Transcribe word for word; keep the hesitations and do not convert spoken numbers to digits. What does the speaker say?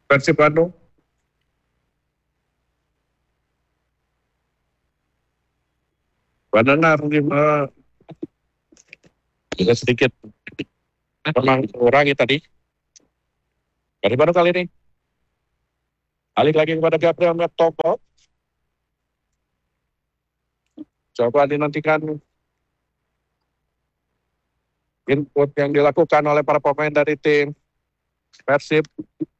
Persib Bandung. Benar lima juga sedikit memang kurangi tadi. Dari Bandung kali ini. Balik lagi kepada Gabriel Metoko. Coba dinantikan input yang dilakukan oleh para pemain dari tim Persib.